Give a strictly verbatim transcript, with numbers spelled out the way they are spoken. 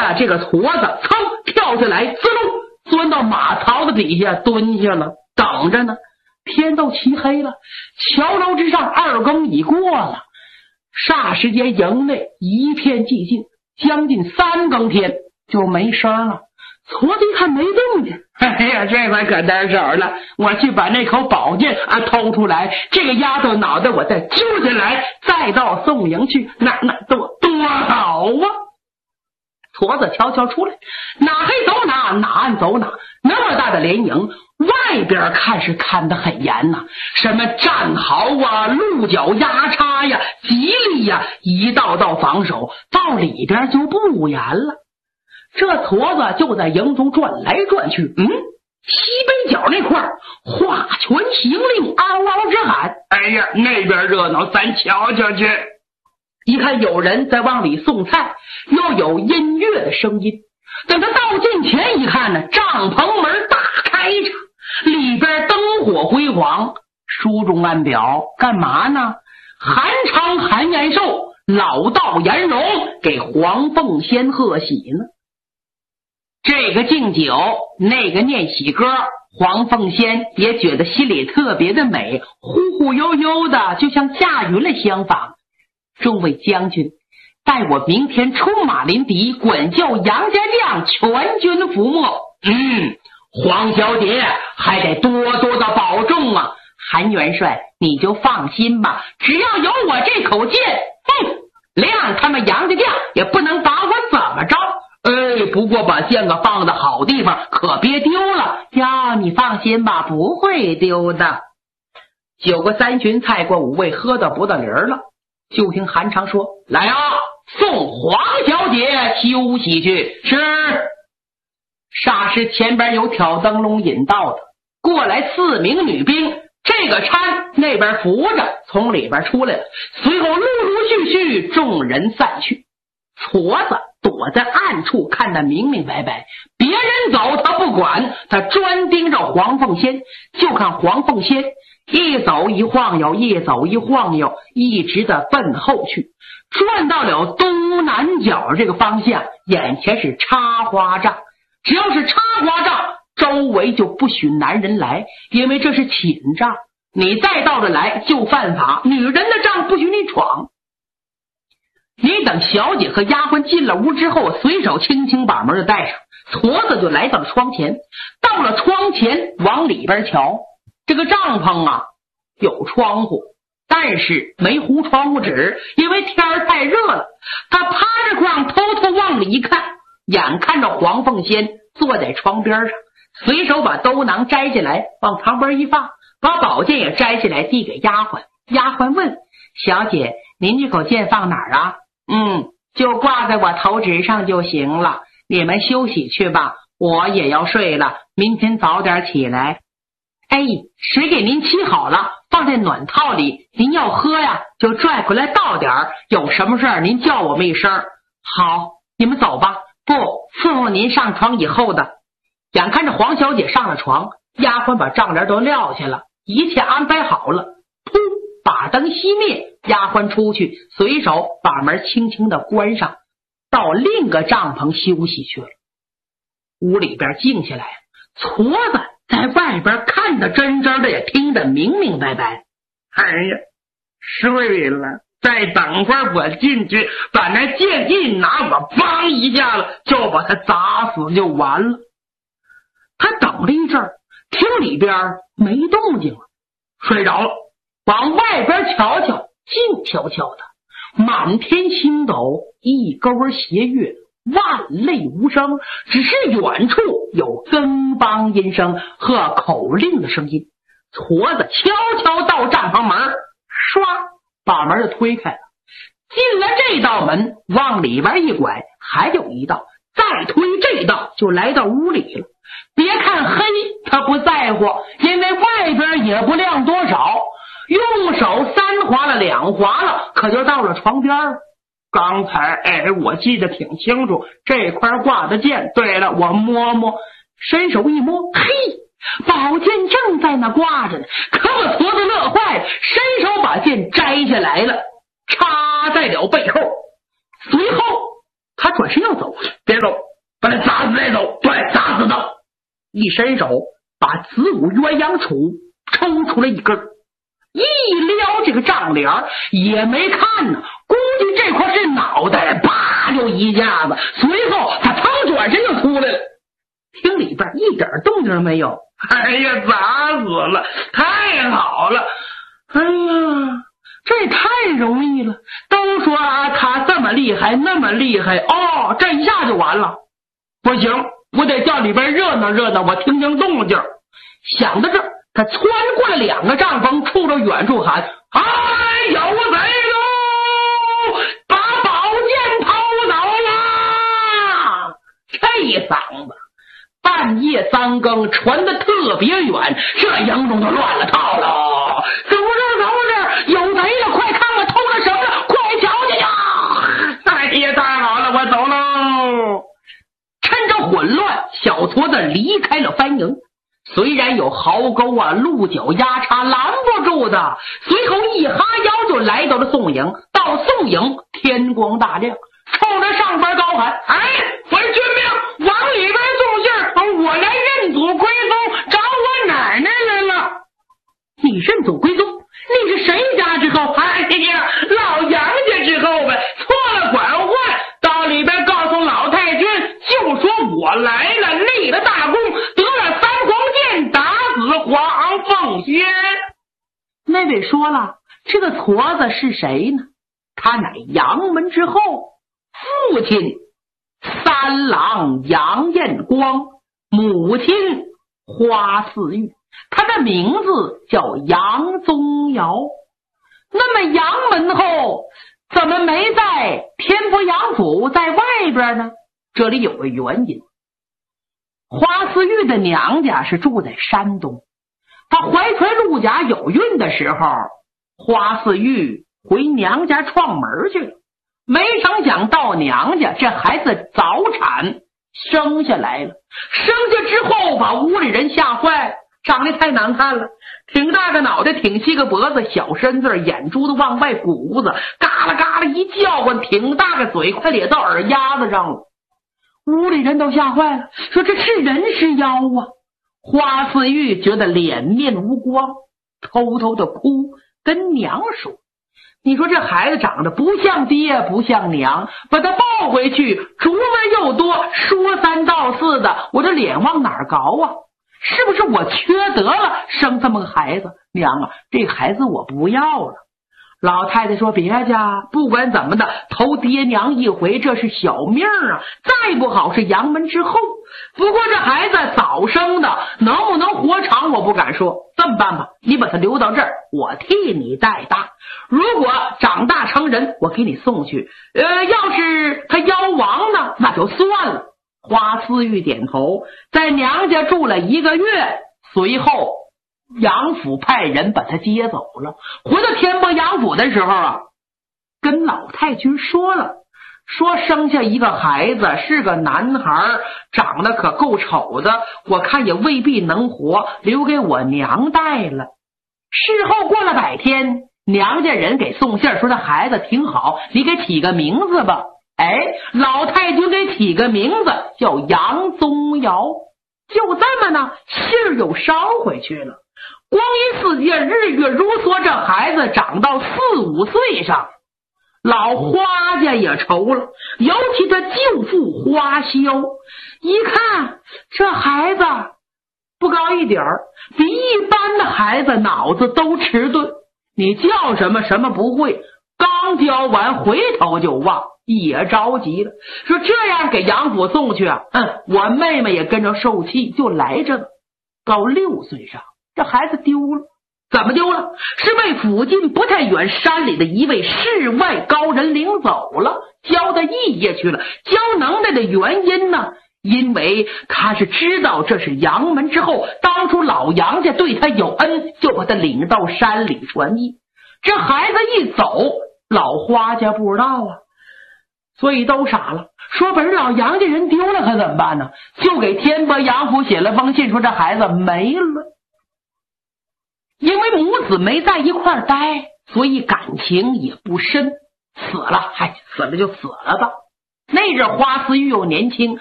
呀，这个矬子噌跳下来，滋溜钻到马槽子底下蹲下了，等着呢。天都漆黑了，桥楼之上二更已过了，霎时间营内一片寂静，将近三更天就没声了。矬子一看没动静，哎呀，这回可得手了，我去把那口宝剑啊偷出来，这个丫头脑袋我再揪下来，再到宋营去，那那多多好啊！矬子悄悄出来，哪黑走哪，哪暗走哪。那么大的连营，外边看是看得很严呐、啊，什么战壕啊、鹿角压叉呀、吉利呀，一道道防守，到里边就不严了。这矬子就在营中转来转去，嗯，西北角那块画拳行令，嗷嗷直喊：“哎呀，那边热闹，咱瞧瞧去！”一看有人在往里送菜，又有音乐的声音。等他到近前一看呢，帐篷门大开着，里边灯火辉煌。书中暗表干嘛呢？韩昌、韩延寿、老道颜荣给黄凤仙贺喜呢。这个敬酒，那个念喜歌，黄凤仙也觉得心里特别的美，忽忽悠悠的，就像驾云了相仿。众位将军，待我明天出马临敌，管教杨家将全军覆没。嗯，黄小姐还得多多的保重啊。韩元帅，你就放心吧，只要有我这口剑，哼，亮他们杨家将也不能把我怎么着。哎，不过把剑可放在好地方，可别丢了。呀，你放心吧，不会丢的。酒过三巡，菜过五味，喝到不到零了。就听韩昌说：“来啊，送黄小姐休息去。”是。霎时前边有挑灯笼引道的，过来四名女兵，这个搀那边扶着，从里边出来了。随后陆陆续续众人散去。矬子躲在暗处看得明明白白，别人走他不管，他专盯着黄凤仙，就看黄凤仙一走一晃悠，一走一晃悠，一直的奔后去，转到了东南角这个方向，眼前是插花帐。只要是插花帐，周围就不许男人来，因为这是寝帐，你再到这来就犯法，女人的帐不许你闯。你等小姐和丫鬟进了屋之后，随手轻轻把门就带上，矬子就来到了窗前。到了窗前，往里边瞧，这个帐篷啊有窗户，但是没糊窗户纸，因为天儿太热了。他趴着炕偷偷往里一看，眼看着黄凤仙坐在窗边上，随手把兜囊摘下来往旁边一放，把宝剑也摘下来递给丫鬟。丫鬟问：“小姐，您这口剑放哪儿啊？”“嗯，就挂在我头直上就行了，你们休息去吧，我也要睡了，明天早点起来。”“哎，水给您沏好了，放在暖套里，您要喝呀就拽回来倒点儿，有什么事儿您叫我们一声。”“好，你们走吧。”“不，伺候您上床以后的。”眼看着黄小姐上了床，丫鬟把帐帘都撂下了，一切安排好了。噗，把灯熄灭，丫鬟出去，随手把门轻轻的关上，到另一个帐篷休息去了。屋里边静下来，矬子在外边看得真真的，也听得明明白白。哎呀，睡了，再等会儿我进去把那剑一拿，我梆一下子就把他砸死就完了。他等了一阵儿，听里边没动静了，睡着了，往外边瞧瞧，静悄悄的，满天星斗，一钩斜月，万类无声，只是远处有更梆音声和口令的声音。矬子悄悄到帐篷门，唰把门就推开了，进了这道门，往里边一拐，还有一道，再推这道，就来到屋里了。别看黑他不在乎，因为外边也不亮多少，用手三划了两划了，可就到了床边了。刚才哎，我记得挺清楚，这块挂的剑，对了，我摸摸，伸手一摸，嘿，宝剑正在那挂着呢。可我矬子乐坏了，伸手把剑摘下来了，插在了背后。随后他转身要走，别走， 把他砸死带走。对，砸死他。一伸手把子午鸳鸯杵抽出了一根，一撩这个帐帘也没看呢，估计这块是脑袋，啪就一下子，随后他腾转身就出来了。厅里边一点动静没有。哎呀，砸死了，太好了！哎呀，这也太容易了。都说啊，他这么厉害，那么厉害，哦，这一下就完了。不行，我得叫里边热闹热闹，我听听动静。想到这儿，他穿过了两个帐篷，冲着远处喊：“哎，有贼喽！把宝剑偷走了！”这一嗓子半夜三更传得特别远，这营中就乱了套了。怎么着怎么着，有贼了，快看看偷了什么了，快瞧瞧呀！哎呀，太好了，我走喽。趁着混乱，小矬子离开了番营。虽然有壕沟啊、鹿角压叉拦不住的，随后一哈腰就来到了宋营。到宋营，天光大亮，冲着上边高喊：“哎，回军命，往里边送信儿，我来认祖归宗，找我奶奶来了。”你认祖归宗？你是谁家之后？哎呀，老杨家之后呗。错了管换，到里边告诉老太君，就说我来了，立了大功，得了三皇剑，打死黄凤仙。那位说了，这个矬子是谁呢？他乃杨门之后，父亲三郎杨彦光，母亲花四玉，他的名字叫杨宗尧。那么杨门后怎么没在天福杨府，在外边呢？这里有个原因。花四玉的娘家是住在山东，他怀揣陆家有孕的时候，花四玉回娘家创门去了。没成想到娘家，这孩子早产生下来了。生下之后把屋里人吓坏了，长得太难看了，挺大个脑袋，挺细个脖子，小身子，眼珠子往外鼓子，嘎啦嘎啦一叫唤，挺大个嘴，快咧到耳丫子上了。屋里人都吓坏了，说这是人是妖啊。花四玉觉得脸面无光，偷偷的哭，跟娘说：“你说这孩子长得不像爹不像娘，把他抱回去，竹门又多，说三道四的，我这脸往哪儿搞啊？是不是我缺德了，生这么个孩子？娘啊，这孩子我不要了。”老太太说：“别家，不管怎么的，投爹娘一回，这是小命啊，再不好是杨门之后。不过这孩子早生的，能不能活长我不敢说。这么办吧，你把他留到这儿，我替你带大。如果长大成人，我给你送去。呃，要是他夭亡呢，那就算了。”花四玉点头，在娘家住了一个月，随后杨府派人把他接走了。回到天波杨府的时候啊，跟老太君说了，说生下一个孩子，是个男孩，长得可够丑的，我看也未必能活，留给我娘带了。事后过了百天，娘家人给送信说这孩子挺好，你给起个名字吧。哎，老太君给起个名字叫杨宗尧。就这么呢，信儿又捎回去了。光阴似箭，日月如梭，这孩子长到四五岁上，老花家也愁了，尤其这舅父花销，一看这孩子不高一点儿，比一般的孩子脑子都迟钝，你叫什么什么不会，刚教完回头就忘，也着急了，说这样给杨府送去啊，嗯，我妹妹也跟着受气，就来着了。到六岁上，这孩子丢了。怎么丢了？是被附近不太远山里的一位世外高人领走了，教他艺业去了。教能耐的原因呢，因为他是知道这是杨门之后，当初老杨家对他有恩，就把他领到山里传艺。这孩子一走，老花家不知道啊，所以都傻了，说本老杨家人丢了可怎么办呢？就给天波杨府写了封信，说这孩子没了。因为母子没在一块儿待，所以感情也不深。死了，嗨，死了就死了吧。那阵花思玉又年轻，